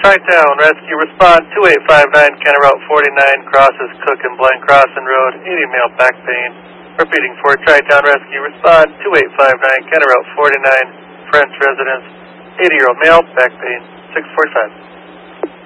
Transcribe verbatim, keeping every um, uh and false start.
Tri-Town Rescue, respond two eight five nine, County Route forty-nine, crosses Cook and Blind Crossing Road, eighty male back pain. Repeating for Tri-Town Rescue, respond two eight five nine, County Route forty-nine, French residence, eighty year old male, back pain, six forty-five.